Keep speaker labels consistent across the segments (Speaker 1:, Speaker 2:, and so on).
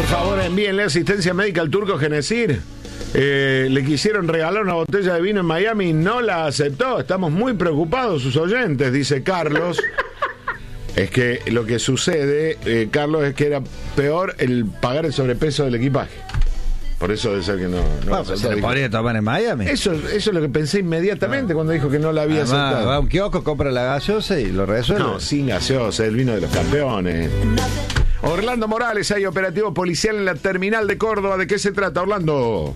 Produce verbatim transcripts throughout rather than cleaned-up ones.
Speaker 1: favor, envíenle asistencia médica al Turco Genesir. Eh, le quisieron regalar una botella de vino en Miami y no la aceptó. Estamos muy preocupados, sus oyentes, dice Carlos. Es que lo que sucede, eh, Carlos, es que era peor el pagar el sobrepeso del equipaje. Por eso debe ser que no... no
Speaker 2: bueno, pues se le podría tomar en Miami.
Speaker 1: Eso, eso es lo que pensé inmediatamente no. cuando dijo que no la había
Speaker 2: Además,
Speaker 1: aceptado.
Speaker 2: Va a un kiosco, compra la gaseosa y lo resuelve.
Speaker 1: No, sin gaseosa, el vino de los campeones. Orlando Morales, hay operativo policial en la terminal de Córdoba. ¿De qué se trata, Orlando?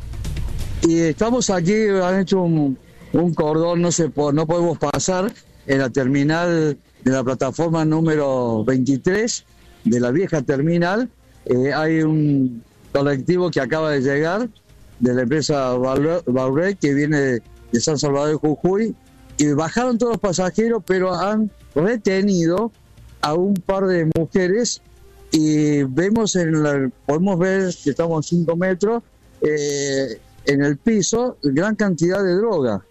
Speaker 3: Y estamos aquí, han hecho un, un cordón, no se no podemos pasar en la terminal de la plataforma número veintitrés de la vieja terminal. Eh, hay un colectivo que acaba de llegar de la empresa Bauré, que viene de San Salvador de Jujuy, y bajaron todos los pasajeros, pero han retenido a un par de mujeres, y vemos en la, podemos ver que estamos a cinco metros, eh, en el piso, gran cantidad de droga,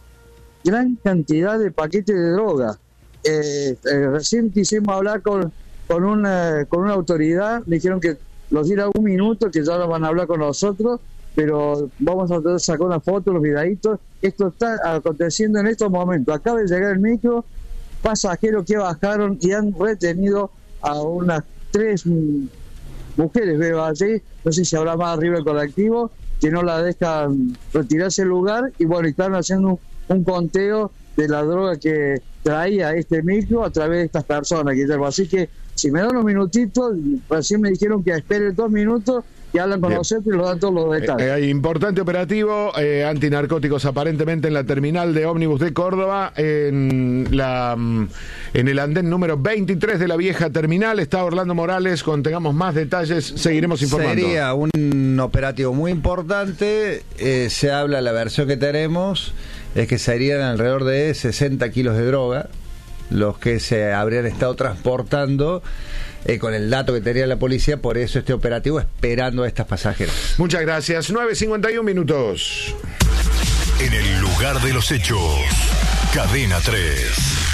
Speaker 3: gran cantidad de paquetes de droga. Eh, eh, recién quisimos hablar con, con, una, con una autoridad, me dijeron que los diera un minuto, que ya no van a hablar con nosotros, pero vamos a tratar de sacar una foto, los videitos. Esto está aconteciendo en estos momentos. Acaba de llegar el micro, pasajeros que bajaron y han retenido a unas tres mujeres, veo allí, no sé si habrá más arriba el colectivo, que no la dejan retirarse del lugar, y bueno, están haciendo un, un conteo de la droga que traía este micro a través de estas personas, Guillermo. Así que si me dan unos minutitos, recién me dijeron que esperen dos minutos, que hablan con nosotros y nos dan todos los detalles.
Speaker 1: Eh, eh, importante operativo eh, antinarcóticos aparentemente en la terminal de ómnibus de Córdoba, en la en el andén número veintitrés de la vieja terminal. Está Orlando Morales, cuando tengamos más detalles seguiremos informando.
Speaker 2: Sería un operativo muy importante, eh, se habla, la versión que tenemos es que serían alrededor de sesenta kilos de droga los que se habrían estado transportando, eh, con el dato que tenía la policía, por eso este operativo esperando a estas pasajeras.
Speaker 1: Muchas gracias. nueve cincuenta y uno minutos.
Speaker 4: En el lugar de los hechos, Cadena tres.